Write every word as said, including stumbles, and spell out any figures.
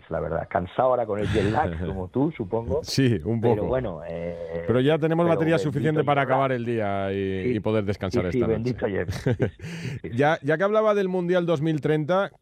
feliz, la verdad. Cansado ahora con el jet lag, como tú, supongo. Sí, un poco. Pero bueno... Eh, pero ya tenemos pero batería suficiente para jet-lag. acabar el día y, Sí, y poder descansar sí, sí, esta noche. bendito jet. Sí, sí, sí, sí. ya, ya que hablaba del Mundial dos mil treinta...